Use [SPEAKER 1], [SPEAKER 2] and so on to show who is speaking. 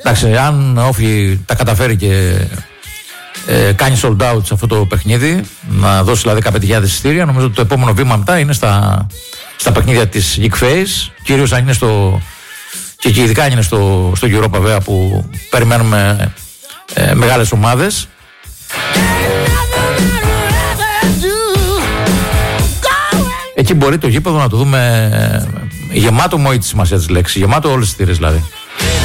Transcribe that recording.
[SPEAKER 1] Εντάξει, αν Όφη τα καταφέρει και κάνει sold out σε αυτό το παιχνίδι, να δώσει δηλαδή 15.000 εισιτήρια, νομίζω ότι το επόμενο βήμα μετά είναι στα παιχνίδια της Geek Face, κυρίως αν είναι και ειδικά αν είναι στο Europa βέβαια, που περιμένουμε μεγάλες ομάδες. Εκεί μπορεί το γήπεδο να το δούμε γεμάτο, με όλη τη σημασία της λέξης, γεμάτο όλες τις θύρες δηλαδή.